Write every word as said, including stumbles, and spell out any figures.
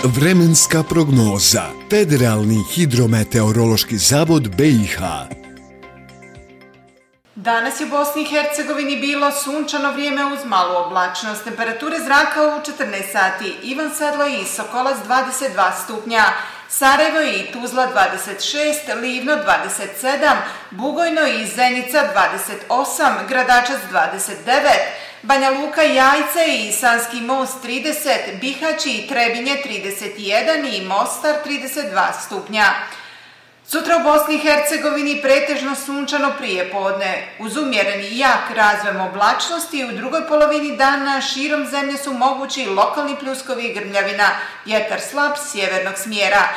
Vremenska prognoza. Federalni hidrometeorološki zavod B i H. Danas je u Bosni i Hercegovini bilo sunčano vrijeme uz malu oblačnost. Temperature zraka u četrnaest sati. Ivan Sedlo i Sokolac dvadeset dva stupnja. Sarajevo i Tuzla dvadeset šest, Livno dvadeset sedam, Bugojno i Zenica dvadeset osam, Gradačac dvadeset devet, Banja Luka, Jajce i Sanski Most trideset, Bihać i Trebinje trideset jedan i Mostar trideset dva stupnja. Sutra u Bosni i Hercegovini pretežno sunčano prijepodne. Uz umjereni i jak razvoj oblačnosti u drugoj polovini dana širom zemlje su mogući lokalni pljuskovi i grmljavina, vjetar slab sjevernog smjera.